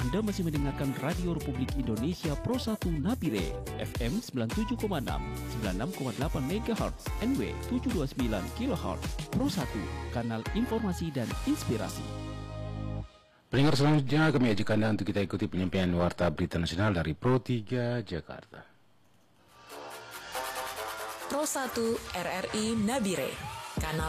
Anda masih mendengarkan Radio Republik Indonesia Pro 1 Nabire, FM 97,6, 96,8 MHz, NW 729 kHz, Pro 1, kanal informasi dan inspirasi. Pendengar selanjutnya kami ajak Anda untuk kita ikuti penyampaian Warta Berita Nasional dari Pro 3 Jakarta. Pro 1 RRI Nabire, kanal